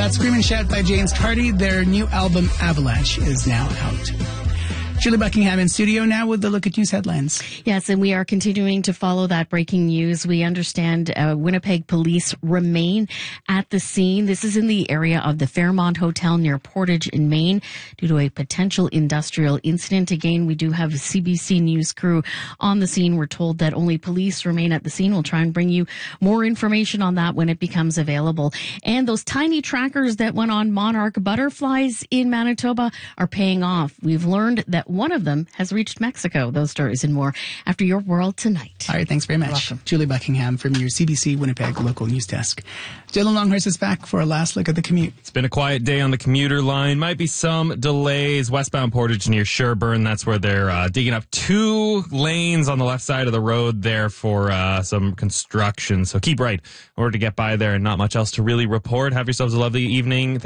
Scream and Shout by James Carty. Their new album, Avalanche, is now out. Julie Buckingham in studio now with the Look at News headlines. Yes, and we are continuing to follow that breaking news. We understand Winnipeg police remain at the scene. This is in the area of the Fairmont Hotel near Portage in Maine due to a potential industrial incident. Again, we do have a CBC News crew on the scene. We're told that only police remain at the scene. We'll try and bring you more information on that when it becomes available. And those tiny trackers that went on monarch butterflies in Manitoba are paying off. We've learned that one of them has reached Mexico. Those stories and more after Your World Tonight. All right, thanks very much. Awesome. Julie Buckingham from your CBC Winnipeg local news desk. Dylan Longhurst is back for a last look at the commute. It's been a quiet day on the commuter line. Might be some delays. Westbound Portage near Sherburne. That's where they're digging up 2 lanes on the left side of the road there for some construction. So keep right in order to get by there, and not much else to really report. Have yourselves a lovely evening.